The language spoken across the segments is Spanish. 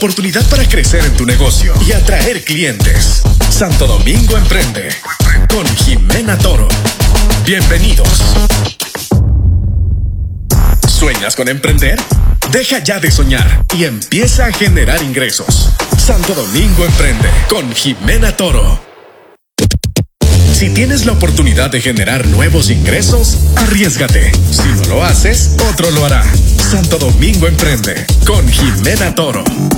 oportunidad para crecer en tu negocio y atraer clientes. Santo Domingo Emprende con Jimena Toro. Bienvenidos. ¿Sueñas con emprender? Deja ya de soñar y empieza a generar ingresos. Santo Domingo Emprende con Jimena Toro. Si tienes la oportunidad de generar nuevos ingresos, arriésgate. Si no lo haces, otro lo hará. Santo Domingo Emprende con Jimena Toro.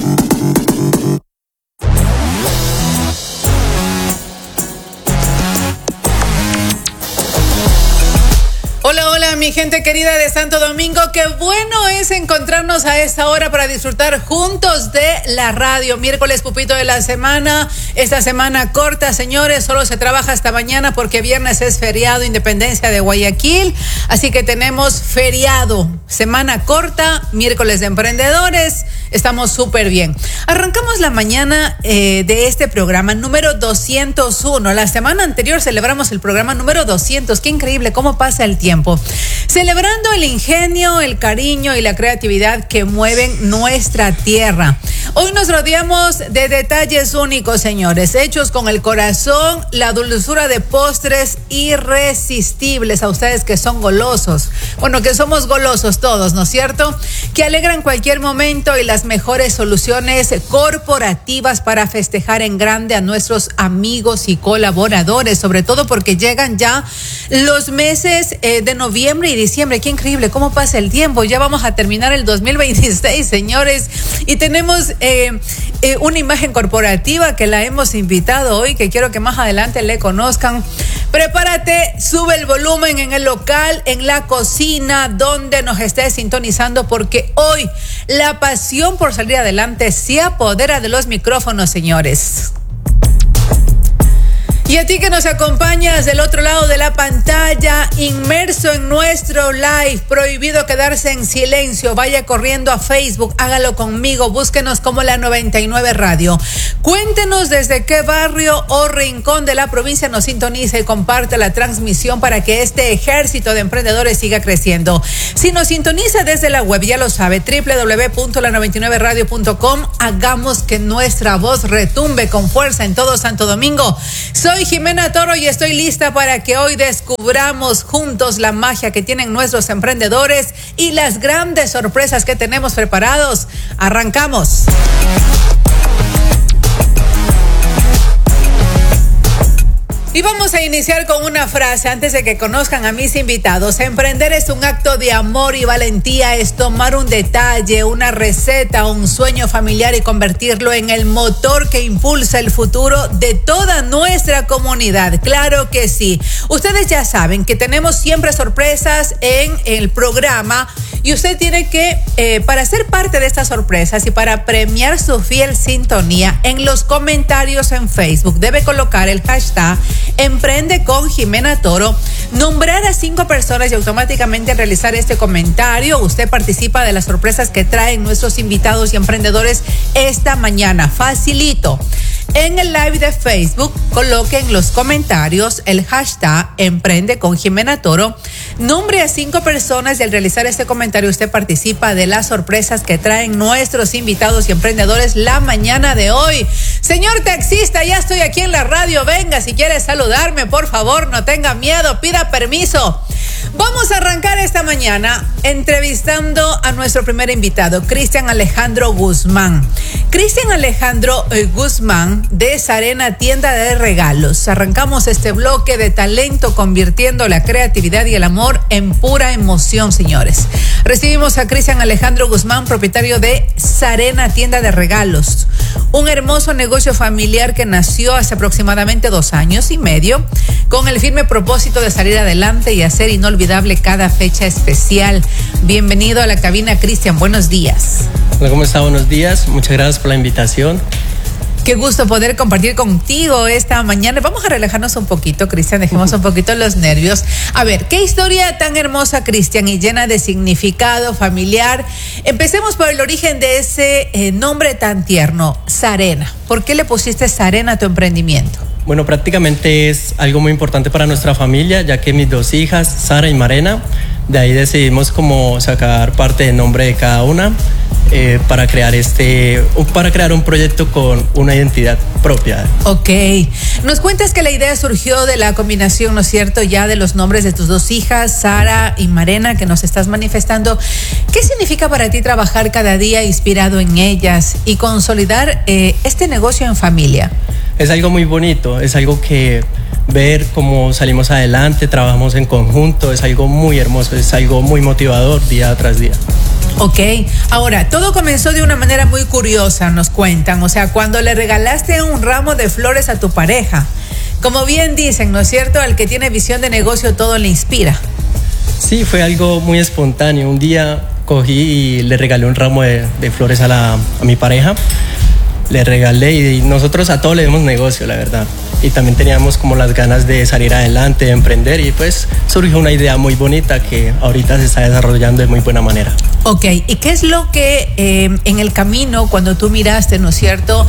Hola, hola, mi gente querida de Santo Domingo. Qué bueno es encontrarnos a esta hora para disfrutar juntos de la radio. Miércoles pupito de la semana. Esta semana corta, señores. Solo se trabaja hasta mañana porque viernes es feriado, Independencia de Guayaquil. Así que tenemos feriado. Semana corta, miércoles de emprendedores. Estamos súper bien. Arrancamos la mañana de este programa número 201. La semana anterior celebramos el programa número 200. Qué increíble cómo pasa el tiempo. Celebrando el ingenio, el cariño y la creatividad que mueven nuestra tierra. Hoy nos rodeamos de detalles únicos, señores, hechos con el corazón, la dulzura de postres irresistibles a ustedes que son golosos. Bueno, que somos golosos todos, ¿no es cierto? Que alegran cualquier momento y las mejores soluciones corporativas para festejar en grande a nuestros amigos y colaboradores, sobre todo porque llegan ya los meses de noviembre y diciembre. Qué increíble cómo pasa el tiempo. Ya vamos a terminar el 2026, señores, y tenemos una imagen corporativa que la hemos invitado hoy, que quiero que más adelante le conozcan. Prepárate, sube el volumen en el local, en la cocina, donde nos estés sintonizando, porque hoy la pasión por salir adelante se apodera de los micrófonos, señores. Y a ti que nos acompañas del otro lado de la pantalla, inmerso en nuestro live, prohibido quedarse en silencio, vaya corriendo a Facebook, hágalo conmigo, búsquenos como La 99 Radio. Cuéntenos desde qué barrio o rincón de la provincia nos sintoniza y comparte la transmisión para que este ejército de emprendedores siga creciendo. Si nos sintoniza desde la web, ya lo sabe, www.la99radio.com, hagamos que nuestra voz retumbe con fuerza en todo Santo Domingo. Soy Jimena Toro y estoy lista para que hoy descubramos juntos la magia que tienen nuestros emprendedores y las grandes sorpresas que tenemos preparados. Arrancamos. Y vamos a iniciar con una frase antes de que conozcan a mis invitados. Emprender es un acto de amor y valentía, es tomar un detalle, una receta, un sueño familiar y convertirlo en el motor que impulsa el futuro de toda nuestra comunidad. Claro que sí. Ustedes ya saben que tenemos siempre sorpresas en el programa y usted tiene que, para ser parte de estas sorpresas y para premiar su fiel sintonía, en los comentarios en Facebook debe colocar el hashtag Emprende con Jimena Toro, nombrar a 5 personas y automáticamente al realizar este comentario usted participa de las sorpresas que traen nuestros invitados y emprendedores esta mañana. Facilito. En el live de Facebook, coloquen los comentarios el hashtag Emprende con Jimena Toro, nombre a 5 personas y al realizar este comentario usted participa de las sorpresas que traen nuestros invitados y emprendedores la mañana de hoy. Señor taxista, ya estoy aquí en la radio, venga, si quiere saludarme, por favor, no tenga miedo, pida permiso. Vamos a arrancar esta mañana entrevistando a nuestro primer invitado, Cristian Alejandro Guzmán. Cristian Alejandro Guzmán de Sarena Tienda de Regalos. Arrancamos este bloque de talento convirtiendo la creatividad y el amor en pura emoción, señores. Recibimos a Cristian Alejandro Guzmán, propietario de Sarena Tienda de Regalos. Un hermoso negocio familiar que nació hace aproximadamente 2 años y medio con el firme propósito de salir adelante y hacer inolvidable cada fecha especial. Bienvenido a la cabina, Cristian. Buenos días. Hola, ¿cómo está? Buenos días. Muchas gracias por la invitación. Qué gusto poder compartir contigo esta mañana. Vamos a relajarnos un poquito, Cristian, dejemos un poquito los nervios. A ver, qué historia tan hermosa, Cristian, y llena de significado familiar. Empecemos por el origen de ese nombre tan tierno, Sarena. ¿Por qué le pusiste Sarena a tu emprendimiento? Bueno, prácticamente es algo muy importante para nuestra familia, ya que mis 2 hijas, Sara y Marena, de ahí decidimos como sacar parte del nombre de cada una. para crear un proyecto con una identidad propia. Ok. Nos cuentas que la idea surgió de la combinación, ¿no es cierto?, ya de los nombres de tus dos hijas, Sara y Marena, que nos estás manifestando. ¿Qué significa para ti trabajar cada día inspirado en ellas y consolidar este negocio en familia? Es algo muy bonito, es algo que ver cómo salimos adelante, trabajamos en conjunto, es algo muy hermoso, es algo muy motivador día tras día. Ok, ahora, todo comenzó de una manera muy curiosa, nos cuentan, o sea, cuando le regalaste un ramo de flores a tu pareja. Como bien dicen, ¿no es cierto?, al que tiene visión de negocio todo le inspira. Sí, fue algo muy espontáneo. Un día cogí y le regalé un ramo de flores a mi pareja. Le regalé y nosotros a todo le dimos negocio, la verdad. Y también teníamos como las ganas de salir adelante, de emprender, y pues surgió una idea muy bonita que ahorita se está desarrollando de muy buena manera. Ok, ¿y qué es lo que en el camino, cuando tú miraste, ¿no es cierto?,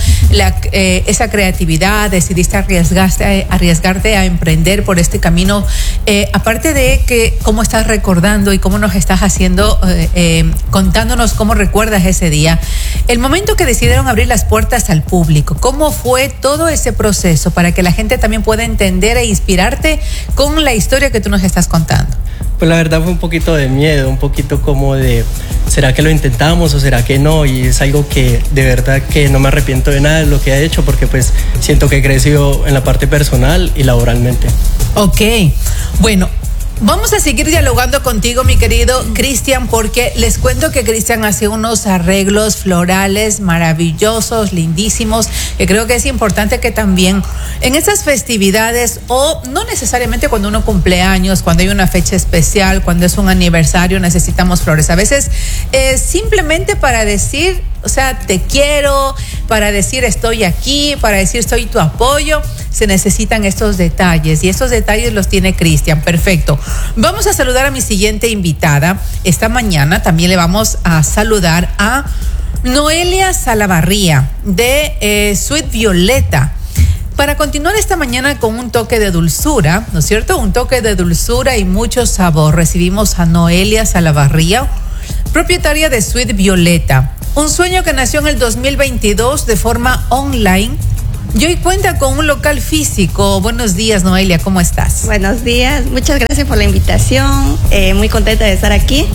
esa creatividad, decidiste arriesgarte a emprender por este camino, aparte de que cómo estás recordando y cómo nos estás haciendo, contándonos cómo recuerdas ese día, el momento que decidieron abrir las puertas al público, ¿cómo fue todo ese proceso para que la gente también pueda entender e inspirarte con la historia que tú nos estás contando? Pues la verdad fue un poquito de miedo, un poquito como de, ¿será que lo intentamos o será que no? Y es algo que de verdad que no me arrepiento de nada de lo que he hecho, porque pues siento que he crecido en la parte personal y laboralmente. Ok, bueno, vamos a seguir dialogando contigo, mi querido Cristian, porque les cuento que Cristian hace unos arreglos florales maravillosos, lindísimos, que creo que es importante que también en estas festividades, o no necesariamente cuando uno cumple años, cuando hay una fecha especial, cuando es un aniversario, necesitamos flores. A veces simplemente para decir, o sea, te quiero, para decir estoy aquí, para decir soy tu apoyo, se necesitan estos detalles, y estos detalles los tiene Cristian. Perfecto. Vamos a saludar a mi siguiente invitada. Esta mañana también le vamos a saludar a Noelia Salavarría de Sweet Violeta. Para continuar esta mañana con un toque de dulzura, ¿no es cierto? Un toque de dulzura y mucho sabor. Recibimos a Noelia Salavarría, propietaria de Sweet Violeta, un sueño que nació en el 2022 de forma online y hoy cuenta con un local físico. Buenos días, Noelia, ¿cómo estás? Buenos días, muchas gracias por la invitación, muy contenta de estar aquí.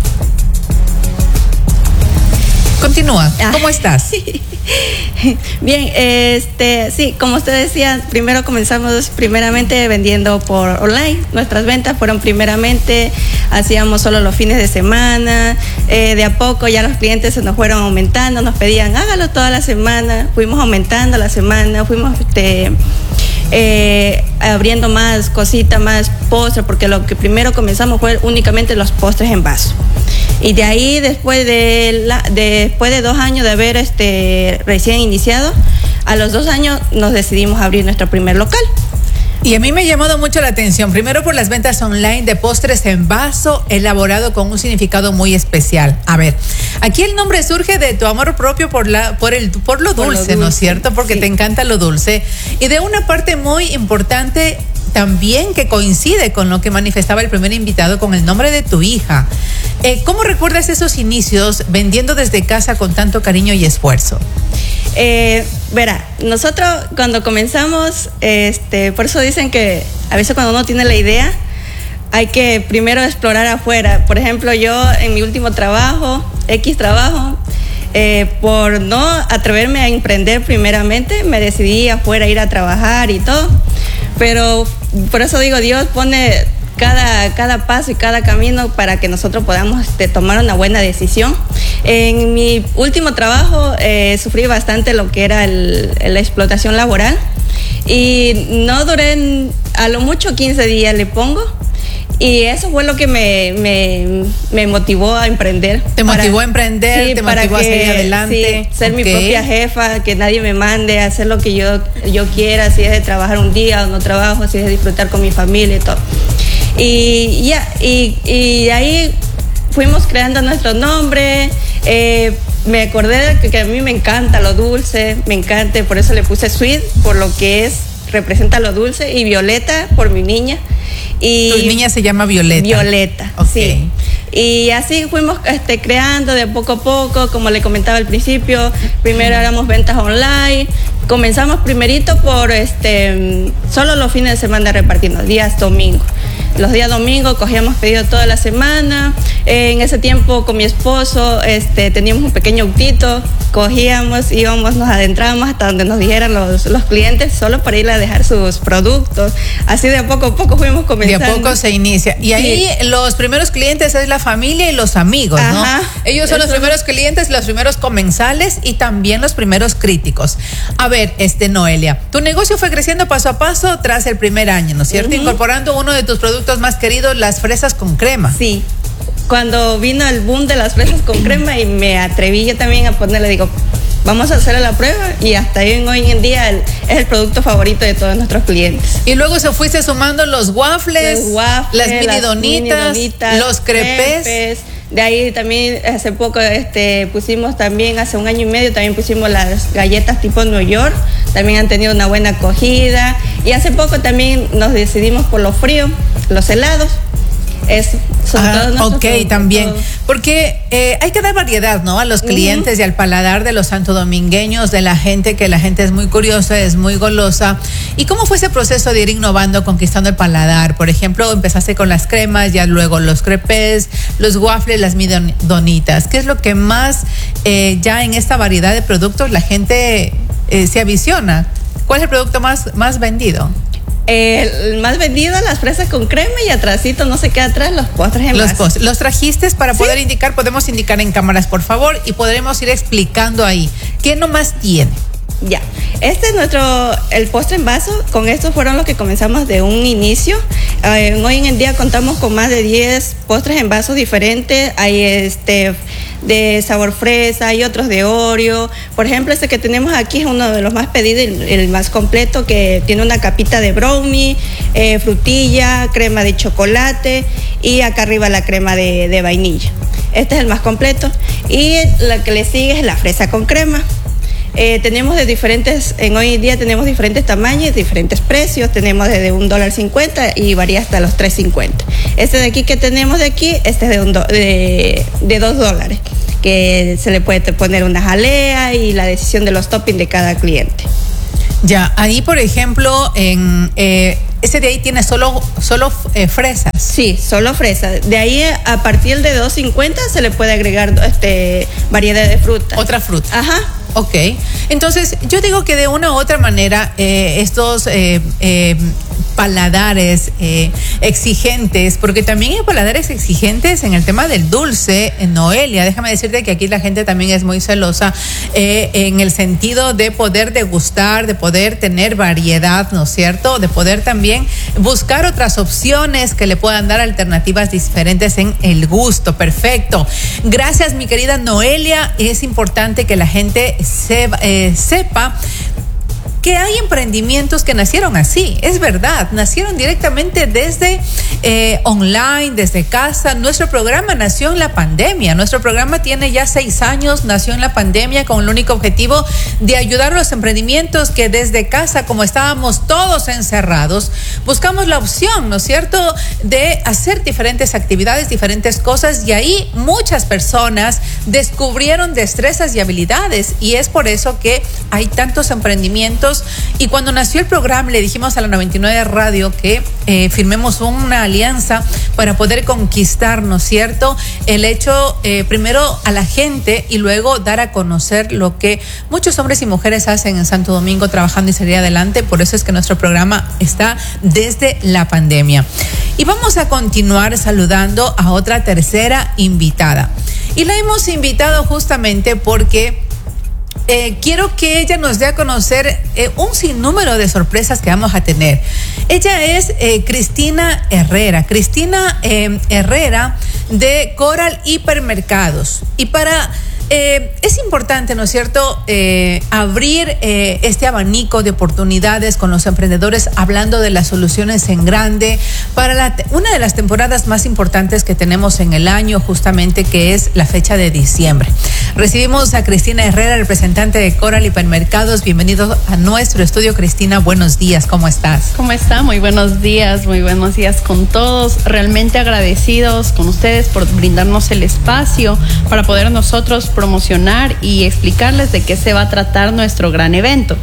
Continúa, ¿cómo estás? Bien, sí, como usted decía, primero comenzamos primeramente vendiendo por online. Nuestras ventas fueron primeramente, hacíamos solo los fines de semana, de a poco ya los clientes se nos fueron aumentando, nos pedían hágalo toda la semana, fuimos aumentando la semana, fuimos abriendo más cositas, más postres, porque lo que primero comenzamos fue únicamente los postres en vaso. Y de ahí, después de 2 años de haber recién iniciado, a los 2 años nos decidimos abrir nuestro primer local. Y a mí me ha llamado mucho la atención, primero por las ventas online de postres en vaso, elaborado con un significado muy especial. A ver, aquí el nombre surge de tu amor propio por lo dulce, ¿no es cierto? Porque sí, te encanta lo dulce. Y de una parte muy importante también que coincide con lo que manifestaba el primer invitado, con el nombre de tu hija. ¿Cómo recuerdas esos inicios vendiendo desde casa con tanto cariño y esfuerzo? Verá, nosotros cuando comenzamos, por eso dicen que a veces cuando uno tiene la idea, hay que primero explorar afuera. Por ejemplo, yo en mi último trabajo, por no atreverme a emprender primeramente, me decidí afuera ir a trabajar y todo. Pero por eso digo, Dios pone cada paso y cada camino para que nosotros podamos tomar una buena decisión. En mi último trabajo sufrí bastante lo que era la explotación laboral y no duré a lo mucho 15 días le pongo. Y eso fue lo que me motivó a emprender. ¿Te motivó a emprender? Sí, ¿te motivó a seguir adelante? Sí, ser mi propia jefa, que nadie me mande, hacer lo que yo quiera, si es de trabajar un día o no trabajo, si es de disfrutar con mi familia y todo. Y ahí fuimos creando nuestro nombre. Me acordé de que a mí me encanta lo dulce, me encanta, por eso le puse Sweet, por lo que es representa lo dulce, y Violeta por mi niña. Y tu niña se llama Violeta. Violeta, okay. Sí. Y así fuimos creando de poco a poco, como le comentaba al principio. Primero éramos ventas online. Comenzamos primerito por solo los fines de semana repartiendo, días domingos. Los días domingos cogíamos pedido toda la semana. En ese tiempo con mi esposo teníamos un pequeño autito, cogíamos, íbamos, nos adentrábamos hasta donde nos dijeran los clientes, solo para ir a dejar sus productos. Así de a poco fuimos comenzando. De a poco se inicia. Y ahí los primeros clientes es la familia y los amigos, ajá, ¿no? Ellos son los primeros clientes, los primeros comensales y también los primeros críticos. A ver, Noelia, tu negocio fue creciendo paso a paso tras el primer año, ¿no es cierto? Incorporando uno de tus productos más queridos, las fresas con crema. Sí. Cuando vino el boom de las fresas con crema y me atreví yo también a ponerle, digo, vamos a hacer la prueba, y hasta hoy en día es el producto favorito de todos nuestros clientes. Y luego se fuiste sumando los waffles, las mini donitas, los crepes. De ahí también hace poco pusimos también, hace un año y medio también pusimos las galletas tipo New York, también han tenido una buena acogida, y hace poco también nos decidimos por lo frío, los helados. Ok, también. Porque hay que dar variedad, ¿no? A los clientes y al paladar de los santodomingueños, de la gente, que la gente es muy curiosa, es muy golosa. ¿Y cómo fue ese proceso de ir innovando, conquistando el paladar? Por ejemplo, empezaste con las cremas, ya luego los crepes, los waffles, las mini donitas. ¿Qué es lo que más ya en esta variedad de productos la gente se avisiona? ¿Cuál es el producto más vendido? El más vendido, las fresas con crema, y atrásito, no se queda atrás, los postres en vaso. Los trajiste para poder indicar, podemos indicar en cámaras, por favor, y podremos ir explicando ahí. ¿Qué nomás tiene? Ya, este es el postre en vaso. Con estos fueron los que comenzamos de un inicio. Hoy en día contamos con más de 10 postres en vaso diferentes. Hay de sabor fresa, hay otros de Oreo. Por ejemplo, este que tenemos aquí es uno de los más pedidos, el más completo, que tiene una capita de brownie, frutilla, crema de chocolate, y acá arriba la crema de vainilla. Este es el más completo. Y la que le sigue es la fresa con crema. Tenemos hoy en día tenemos diferentes tamaños, diferentes precios. Tenemos desde $1.50 y varía hasta los $3.50. Este de aquí que tenemos de aquí, este es de $2, que se le puede poner una jalea y la decisión de los toppings de cada cliente. Ya, ahí por ejemplo, ese de ahí tiene solo fresas. Sí, solo fresas. De ahí a partir de $2.50 se le puede agregar variedad de frutas. Otra fruta. Ajá. Ok, entonces yo digo que de una u otra manera estos paladares exigentes, porque también hay paladares exigentes en el tema del dulce, Noelia, déjame decirte que aquí la gente también es muy celosa en el sentido de poder degustar, de poder tener variedad, ¿no es cierto? De poder también buscar otras opciones que le puedan dar alternativas diferentes en el gusto. Perfecto. Gracias, mi querida Noelia. Es importante que la gente sepa que hay emprendimientos que nacieron así, es verdad, nacieron directamente desde online, desde casa. Nuestro programa nació en la pandemia, nuestro programa tiene ya 6 años, nació en la pandemia con el único objetivo de ayudar a los emprendimientos que desde casa, como estábamos todos encerrados, buscamos la opción, ¿no es cierto?, de hacer diferentes actividades, diferentes cosas, y ahí muchas personas descubrieron destrezas y habilidades, y es por eso que hay tantos emprendimientos. Y cuando nació el programa le dijimos a la 99 Radio que firmemos una alianza para poder conquistar, ¿no es cierto?, el hecho primero a la gente y luego dar a conocer lo que muchos hombres y mujeres hacen en Santo Domingo trabajando y salir adelante. Por eso es que nuestro programa está desde la pandemia. Y vamos a continuar saludando a otra tercera invitada. Y la hemos invitado justamente porque quiero que ella nos dé a conocer un sinnúmero de sorpresas que vamos a tener. Ella es Cristina Herrera. Cristina Herrera de Coral Hipermercados. Y para Es importante, ¿no es cierto?, abrir este abanico de oportunidades con los emprendedores, hablando de las soluciones en grande para una de las temporadas más importantes que tenemos en el año, justamente, que es la fecha de diciembre. Recibimos a Cristina Herrera, representante de Coral Hipermercados. Bienvenido a nuestro estudio, Cristina. Buenos días, ¿cómo estás? ¿Cómo está? Muy buenos días con todos. Realmente agradecidos con ustedes por brindarnos el espacio para poder nosotros promocionar y explicarles de qué se va a tratar nuestro gran evento.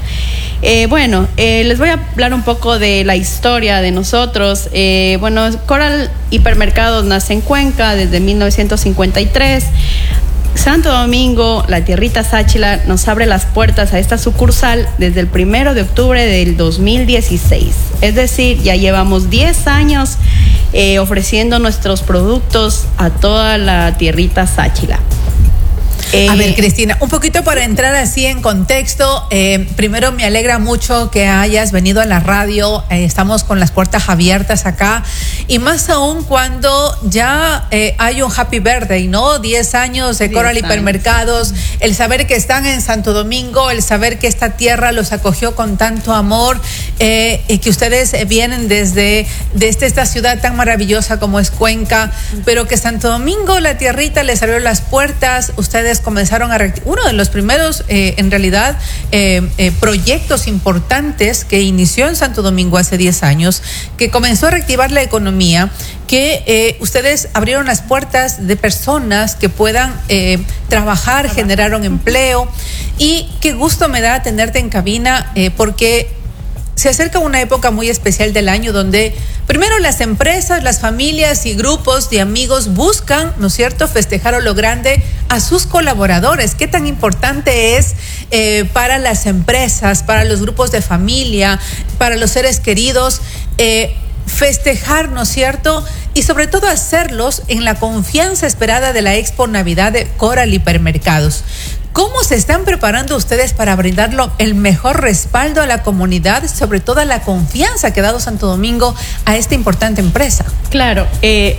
Les voy a hablar un poco de la historia de nosotros. Coral Hipermercados nace en Cuenca desde 1953. Santo Domingo, la tierrita Sáchila, nos abre las puertas a esta sucursal desde el 1 de octubre del 2016. Es decir, ya llevamos 10 años ofreciendo nuestros productos a toda la tierrita Sáchila. A ver, Cristina, un poquito para entrar así en contexto. Primero, me alegra mucho que hayas venido a la radio. Estamos con las puertas abiertas acá, y más aún cuando ya hay un happy birthday, ¿no? 10 años de Coral Hipermercados. El saber que están en Santo Domingo, el saber que esta tierra los acogió con tanto amor, y que ustedes vienen desde esta ciudad tan maravillosa como es Cuenca, pero que Santo Domingo, la tierrita, les abrió las puertas. Ustedes comenzaron uno de los primeros, en realidad, proyectos importantes que inició en Santo Domingo hace 10 años, que comenzó a reactivar la economía, que ustedes abrieron las puertas de personas que puedan trabajar, generaron empleo. Y qué gusto me da tenerte en cabina, porque se acerca una época muy especial del año donde primero las empresas, las familias y grupos de amigos buscan, ¿no es cierto?, festejar a lo grande a sus colaboradores. Qué tan importante es para las empresas, para los grupos de familia, para los seres queridos, festejar, ¿no es cierto?, y sobre todo hacerlos en la confianza esperada de la Expo Navidad de Coral Hipermercados. ¿Cómo se están preparando ustedes para brindarlo el mejor respaldo a la comunidad, sobre todo a la confianza que ha dado Santo Domingo a esta importante empresa? Claro,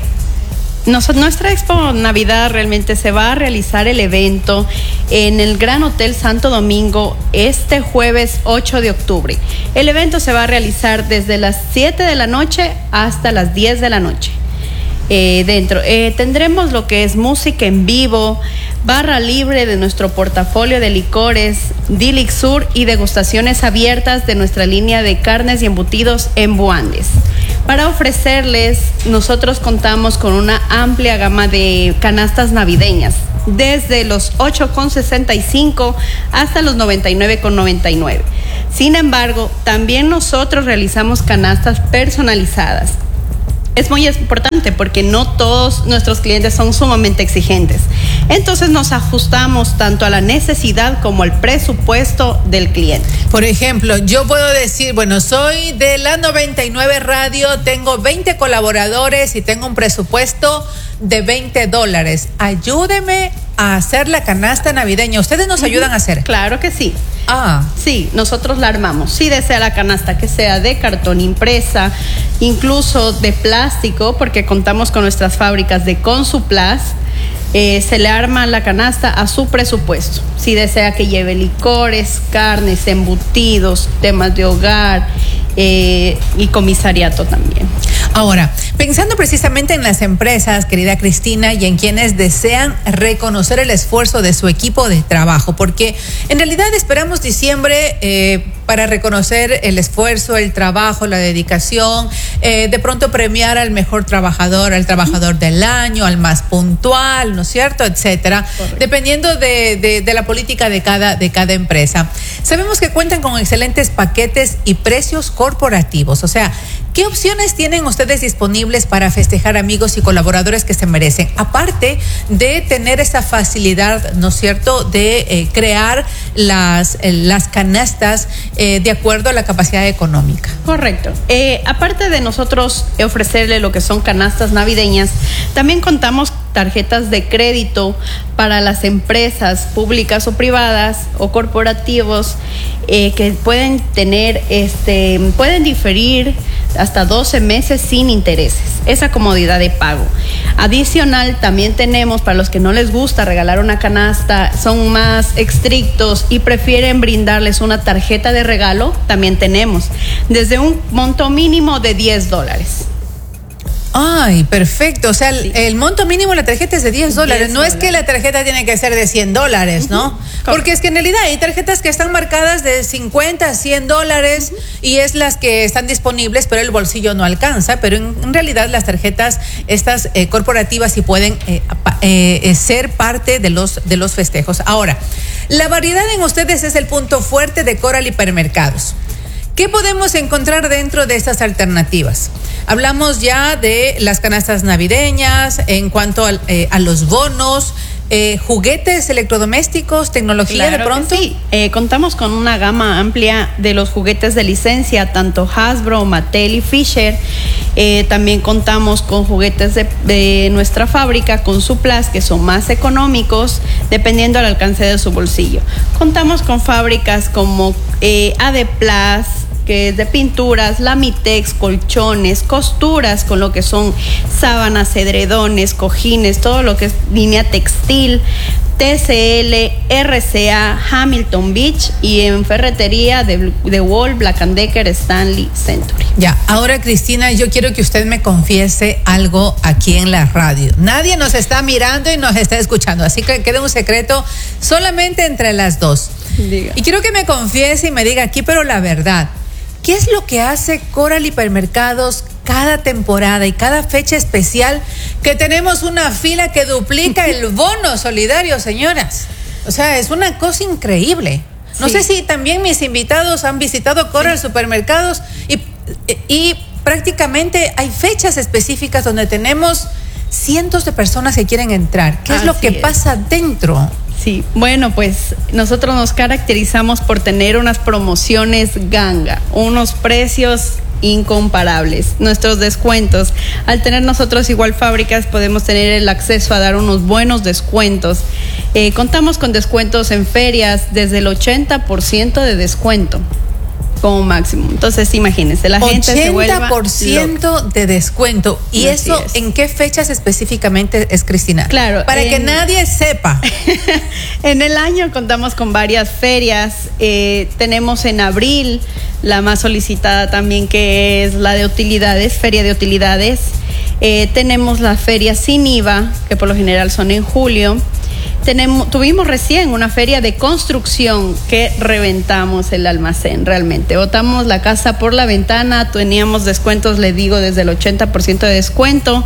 nuestra Expo Navidad realmente se va a realizar el evento en el Gran Hotel Santo Domingo este jueves 8 de octubre. El evento se va a realizar desde las 7 de la noche hasta las 10 de la noche. Tendremos lo que es música en vivo, barra libre de nuestro portafolio de licores, Dilixur, y degustaciones abiertas de nuestra línea de carnes y embutidos en Buandes. Para ofrecerles, nosotros contamos con una amplia gama de canastas navideñas, desde los 8,65 hasta los 99,99. Sin embargo, también nosotros realizamos canastas personalizadas. Es muy importante porque no todos nuestros clientes son sumamente exigentes. Entonces nos ajustamos tanto a la necesidad como al presupuesto del cliente. Por ejemplo, yo puedo decir, soy de la 99 Radio, tengo 20 colaboradores y tengo un presupuesto de $20. Ayúdeme a hacer la canasta navideña. ¿Ustedes nos ayudan a hacer? Claro que sí. Ah. Sí, nosotros la armamos. Si desea la canasta que sea de cartón impresa, incluso de plástico, porque contamos con nuestras fábricas de Consuplas, se le arma la canasta a su presupuesto. Si desea que lleve licores, carnes, embutidos, temas de hogar y comisariato también. Ahora, pensando precisamente en las empresas, querida Cristina, y en quienes desean reconocer el esfuerzo de su equipo de trabajo, porque en realidad esperamos diciembre para reconocer el esfuerzo, el trabajo, la dedicación, de pronto premiar al mejor trabajador, al trabajador del año, al más puntual, ¿no es cierto?, etcétera. Correcto. Dependiendo de la política de cada empresa. Sabemos que cuentan con excelentes paquetes y precios corporativos. O sea, ¿qué opciones tienen ustedes disponibles para festejar amigos y colaboradores que se merecen? Aparte de tener esa facilidad, ¿no es cierto?, de crear las canastas de acuerdo a la capacidad económica. Correcto. Aparte de nosotros ofrecerle lo que son canastas navideñas, también contamos tarjetas de crédito para las empresas públicas o privadas o corporativos que pueden tener, pueden diferir hasta 12 meses sin intereses. Esa comodidad de pago. Adicional, también tenemos, para los que no les gusta regalar una canasta, son más estrictos y prefieren brindarles una tarjeta de regalo, también tenemos, desde un monto mínimo de $10. Ay, perfecto. O sea, el monto mínimo de la tarjeta es de $10. No es que la tarjeta tiene que ser de $100, ¿no? Porque es que en realidad hay tarjetas que están marcadas de $50 a $100 y es las que están disponibles, pero el bolsillo no alcanza. Pero en realidad las tarjetas estas corporativas sí pueden ser parte de los festejos. Ahora, la variedad en ustedes es el punto fuerte de Coral Hipermercados. ¿Qué podemos encontrar dentro de estas alternativas? Hablamos ya de las canastas navideñas, en cuanto a los bonos, juguetes electrodomésticos, tecnología, claro, de pronto. Sí, contamos con una gama amplia de los juguetes de licencia, tanto Hasbro, Mattel y Fisher. También contamos con juguetes de nuestra fábrica, con Suplas, que son más económicos, dependiendo del alcance de su bolsillo. Contamos con fábricas como Adeplas, que es de pinturas, Lamitex, colchones, costuras, con lo que son sábanas, edredones, cojines, todo lo que es línea textil, TCL, RCA, Hamilton Beach, y en ferretería de Wall, Black & Decker, Stanley, Century. Ya, ahora Cristina, yo quiero que usted me confiese algo aquí en la radio. Nadie nos está mirando y nos está escuchando, así que queda un secreto solamente entre las dos. Diga. Y quiero que me confiese y me diga aquí, pero la verdad, ¿qué es lo que hace Coral Hipermercados cada temporada y cada fecha especial que tenemos una fila que duplica el bono solidario, señoras? O sea, es una cosa increíble. No sé si también mis invitados han visitado Coral Supermercados y prácticamente hay fechas específicas donde tenemos cientos de personas que quieren entrar. ¿Qué es lo que pasa dentro? Sí, bueno, pues nosotros nos caracterizamos por tener unas promociones ganga, unos precios incomparables, nuestros descuentos. Al tener nosotros igual fábricas, podemos tener el acceso a dar unos buenos descuentos. Contamos con descuentos en ferias desde el 80% de descuento como máximo. Entonces, imagínense, la gente se vuelve 80% de descuento. ¿Y así eso es? ¿En qué fechas específicamente es, Cristina? Claro. Para que nadie sepa. En el año contamos con varias ferias. Tenemos en abril la más solicitada también, que es la de utilidades, Feria de Utilidades. Tenemos la feria sin IVA, que por lo general son en julio. Tuvimos recién una feria de construcción que reventamos el almacén, realmente. Botamos la casa por la ventana, teníamos descuentos, le digo, desde el 80% de descuento.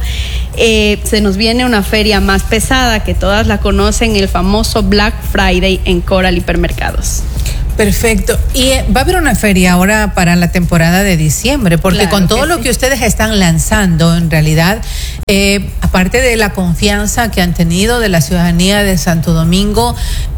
Se nos viene una feria más pesada, que todas la conocen, el famoso Black Friday en Coral Hipermercados. Perfecto. Y va a haber una feria ahora para la temporada de diciembre, porque claro, con todo lo que ustedes están lanzando, en realidad, aparte de la confianza que han tenido de la ciudadanía de Santo Domingo,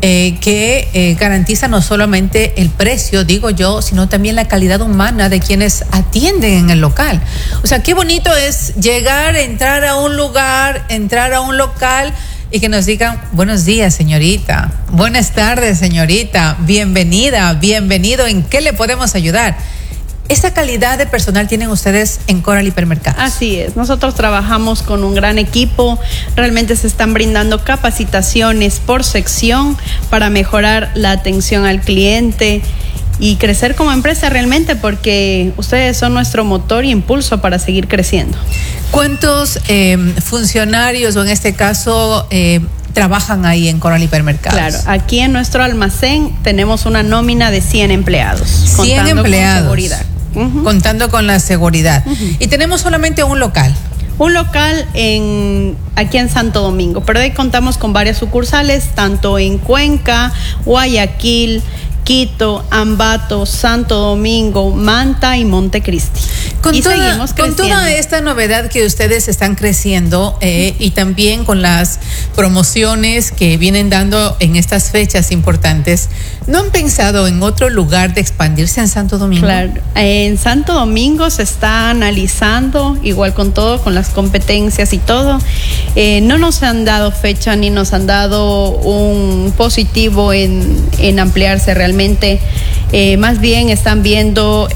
que garantiza no solamente el precio, digo yo, sino también la calidad humana de quienes atienden en el local. O sea, qué bonito es llegar, entrar a un lugar, entrar a un local y que nos digan: buenos días, señorita, buenas tardes, señorita, bienvenida, bienvenido, ¿en qué le podemos ayudar? ¿Esa calidad de personal tienen ustedes en Coral Hipermercados? Así es, nosotros trabajamos con un gran equipo, realmente se están brindando capacitaciones por sección para mejorar la atención al cliente y crecer como empresa realmente, porque ustedes son nuestro motor y impulso para seguir creciendo. ¿Cuántos funcionarios, o en este caso, trabajan ahí en Coral Hipermercados? Claro, aquí en nuestro almacén tenemos una nómina de 100 empleados. 100 empleados. Con seguridad. Contando con la seguridad. Y tenemos solamente un local. Un local aquí en Santo Domingo, pero ahí contamos con varias sucursales, tanto en Cuenca, Guayaquil, Quito, Ambato, Santo Domingo, Manta y Montecristi. Con toda esta novedad que ustedes están creciendo y también con las promociones que vienen dando en estas fechas importantes, ¿no han pensado en otro lugar de expandirse en Santo Domingo? Claro, en Santo Domingo se está analizando, igual con todo, con las competencias y todo. No nos han dado fecha ni nos han dado un positivo en ampliarse realmente. más bien están viendo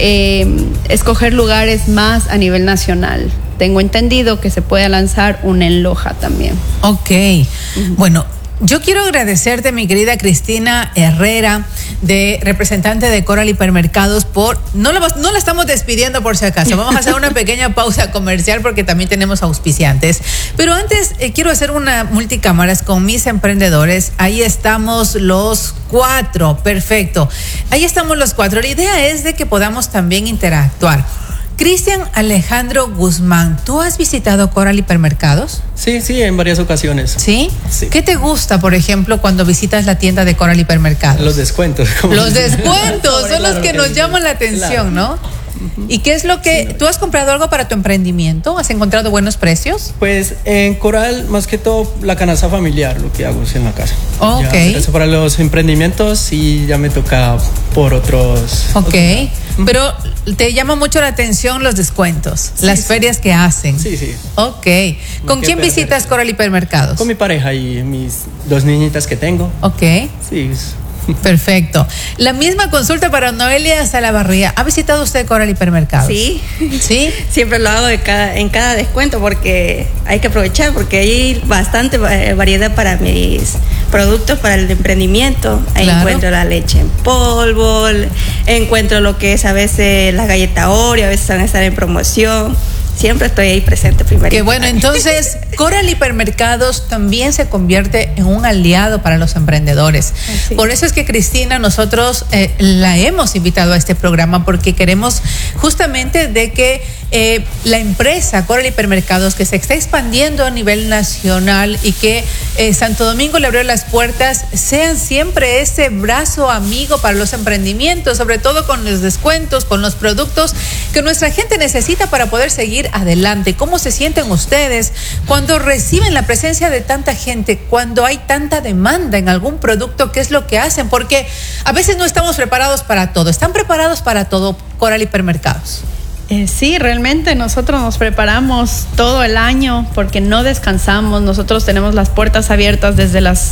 escoger lugares más a nivel nacional. Tengo entendido que se puede lanzar un en Loja también. Ok, bueno. Yo quiero agradecerte, mi querida Cristina Herrera, representante de Coral Hipermercados, no la estamos despidiendo por si acaso. Vamos a hacer una pequeña pausa comercial porque también tenemos auspiciantes. Pero antes quiero hacer una multicámaras con mis emprendedores. Ahí estamos los 4, perfecto. Ahí estamos los 4. La idea es de que podamos también interactuar. Cristian Alejandro Guzmán, ¿tú has visitado Coral Hipermercados? Sí, en varias ocasiones. ¿Sí? Sí. ¿Qué te gusta, por ejemplo, cuando visitas la tienda de Coral Hipermercados? Los descuentos. Los descuentos son los que nos llaman la atención, ¿no? ¿Y qué es lo que... ¿Tú has comprado algo para tu emprendimiento? ¿Has encontrado buenos precios? Pues en Coral, más que todo, la canasta familiar, lo que hago es en la casa. Ok. Eso para los emprendimientos y ya me toca por otros... Ok. Pero te llama mucho la atención los descuentos, las ferias que hacen. Sí. Ok. ¿Con quién visitas Coral Hipermercados? Con mi pareja y mis 2 niñitas que tengo. Ok. Sí. Perfecto. La misma consulta para Noelia Salavarría. ¿Ha visitado usted Coral Hipermercados? Sí. ¿Sí? Siempre lo hago en cada descuento porque hay que aprovechar, porque hay bastante variedad para mis productos, para el emprendimiento. Ahí claro. Encuentro la leche en polvo, encuentro lo que es a veces las galletas Oreo, a veces van a estar en promoción. Siempre estoy ahí presente primero. Qué bueno, entonces Coral Hipermercados también se convierte en un aliado para los emprendedores. Sí. Por eso es que Cristina, nosotros la hemos invitado a este programa porque queremos justamente de que la empresa Coral Hipermercados, que se está expandiendo a nivel nacional y que Santo Domingo le abrió las puertas, sean siempre ese brazo amigo para los emprendimientos, sobre todo con los descuentos, con los productos que nuestra gente necesita para poder seguir adelante. ¿Cómo se sienten ustedes cuando reciben la presencia de tanta gente, cuando hay tanta demanda en algún producto? ¿Qué es lo que hacen? Porque a veces no estamos preparados para todo. ¿Están preparados para todo, Coral Hipermercados? Sí, realmente nosotros nos preparamos todo el año porque no descansamos. Nosotros tenemos las puertas abiertas desde las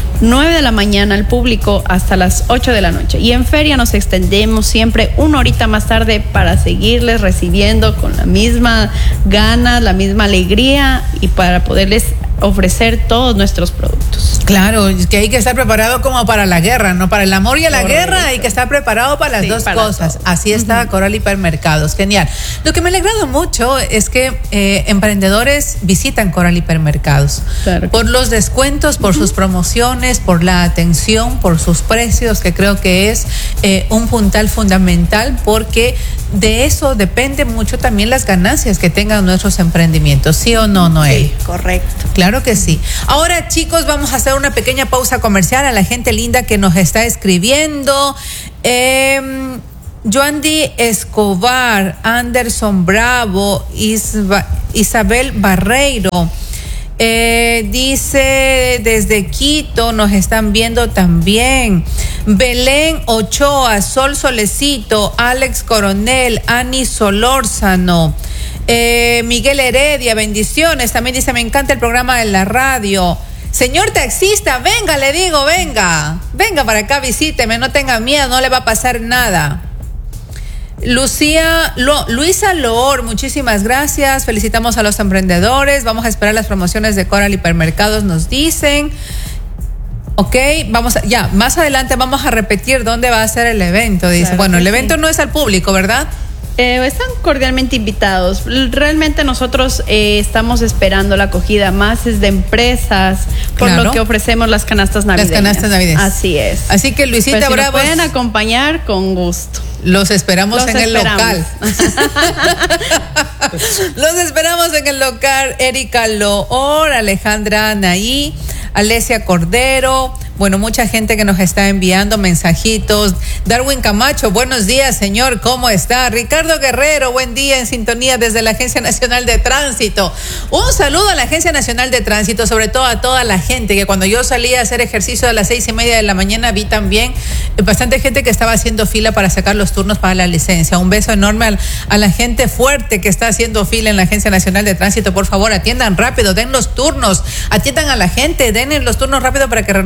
9 de la mañana al público hasta las 8 de la noche. Y en feria nos extendemos siempre 1 horita más tarde para seguirles recibiendo con la misma ganas, la misma alegría y para poderles ofrecer todos nuestros productos. Claro, es que hay que estar preparado como para la guerra, ¿no? Para el amor y a la guerra hay que estar preparado para las dos cosas. Todo. Así está Coral Hipermercados. Genial. Lo que me ha alegrado mucho es que emprendedores visitan Coral Hipermercados. Claro. Por los descuentos, por sus promociones, por la atención, por sus precios, que creo que es un puntal fundamental, porque de eso depende mucho también las ganancias que tengan nuestros emprendimientos. ¿Sí o no, Noel? Sí, correcto. Claro que sí. Ahora, chicos, vamos a hacer una pequeña pausa comercial a la gente linda que nos está escribiendo. Joandy Escobar, Anderson Bravo, Isabel Barreiro. Dice desde Quito, nos están viendo también. Belén Ochoa, Sol Solecito, Alex Coronel, Ani Solórzano. Miguel Heredia, bendiciones. También dice, me encanta el programa de la radio. Señor taxista, venga, le digo, venga para acá, visíteme, no tenga miedo, no le va a pasar nada. Luisa Loor, muchísimas gracias. Felicitamos a los emprendedores. Vamos a esperar las promociones de Coral Hipermercados, nos dicen. Ok, más adelante vamos a repetir dónde va a ser el evento. Dice, claro, el evento no es al público, ¿verdad? Están cordialmente invitados. Realmente nosotros estamos esperando la acogida más es de empresas, por lo que ofrecemos las canastas navideñas. Las canastas navideñas. Así es. Así que Luisita si Bravo, nos pueden acompañar con gusto. Los esperamos en el local. Los esperamos en el local. Erika Loor, Alejandra Anaí, Alesia Cordero. Bueno, mucha gente que nos está enviando mensajitos. Darwin Camacho, buenos días, señor, ¿cómo está? Ricardo Guerrero, buen día, en sintonía desde la Agencia Nacional de Tránsito. Un saludo a la Agencia Nacional de Tránsito, sobre todo a toda la gente, que cuando yo salí a hacer ejercicio a las 6:30 de la mañana, vi también bastante gente que estaba haciendo fila para sacar los turnos para la licencia. Un beso enorme a la gente fuerte que está haciendo fila en la Agencia Nacional de Tránsito. Por favor, atiendan rápido, den los turnos, atiendan a la gente, den los turnos rápido para que renueven esa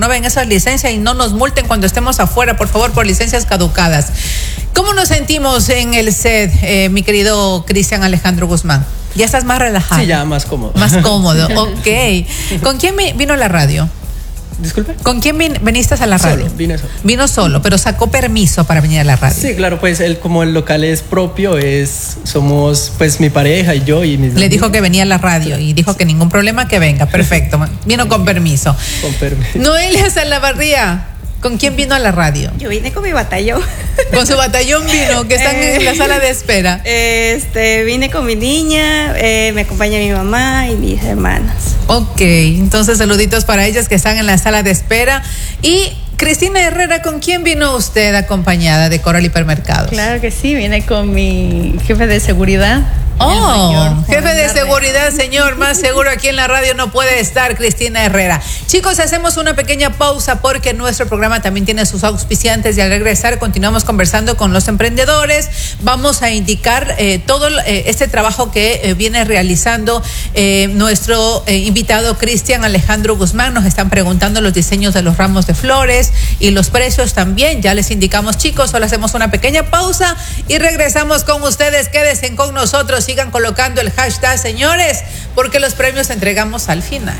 esas licencias y no nos multen cuando estemos afuera, por favor, por licencias caducadas. ¿Cómo nos sentimos en el set, mi querido Cristian Alejandro Guzmán? ¿Ya estás más relajado? Sí, ya más cómodo. Más cómodo, ok. ¿Con quién vino a la radio? Disculpe. ¿Con quién viniste a la radio? Vine solo. Vino solo, pero sacó permiso para venir a la radio. Sí, claro, pues como el local es propio, somos pues mi pareja y yo y mis Le dijo que venía a la radio y dijo que ningún problema, que venga. Perfecto. Vino con permiso. Con permiso. Noelia Salavarría, ¿con quién vino a la radio? Yo vine con mi batallón. Con su batallón vino, que están en la sala de espera. Vine con mi niña, me acompaña mi mamá y mis hermanas. Ok, entonces saluditos para ellas que están en la sala de espera. Y Cristina Herrera, ¿con quién vino usted acompañada de Coral Hipermercados? Claro que sí, vine con mi jefe de seguridad. Oh, jefe de seguridad, señor, más seguro aquí en la radio no puede estar Cristina Herrera. Chicos, hacemos una pequeña pausa porque nuestro programa también tiene sus auspiciantes y al regresar continuamos conversando con los emprendedores. Vamos a indicar todo este trabajo que viene realizando nuestro invitado Cristian Alejandro Guzmán. Nos están preguntando los diseños de los ramos de flores y los precios también. Ya les indicamos, chicos, solo hacemos una pequeña pausa y regresamos con ustedes. Quédense con nosotros. Sigan colocando el hashtag, señores, porque los premios entregamos al final.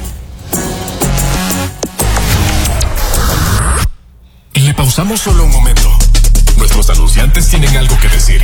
Le pausamos solo un momento. Nuestros anunciantes tienen algo que decir.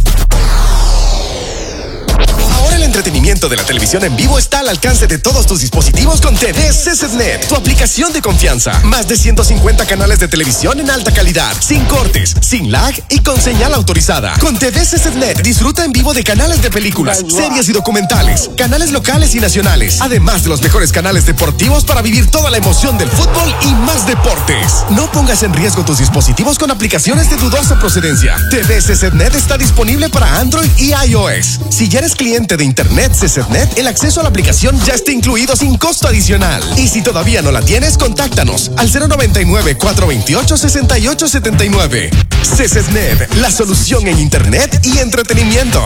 Ahora el entretenimiento de la televisión en vivo está al alcance de todos tus dispositivos con TV CCNet, tu aplicación de confianza. Más de 150 canales de televisión en alta calidad, sin cortes, sin lag y con señal autorizada. Con TV CCNet disfruta en vivo de canales de películas, series y documentales, canales locales y nacionales, además de los mejores canales deportivos para vivir toda la emoción del fútbol y más deportes. No pongas en riesgo tus dispositivos con aplicaciones de dudosa procedencia. TV CCNet está disponible para Android y iOS. Si ya eres cliente de Internet CCNet, el acceso a la aplicación ya está incluido sin costo adicional. Y si todavía no la tienes, contáctanos al 099-428-6879. CCNet, la solución en Internet y entretenimiento.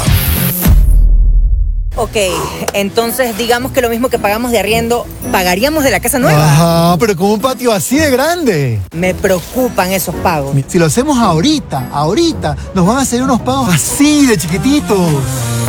Ok, entonces digamos que lo mismo que pagamos de arriendo, ¿pagaríamos de la casa nueva? Ajá, pero con un patio así de grande. Me preocupan esos pagos. Si lo hacemos ahorita, nos van a hacer unos pagos así de chiquititos.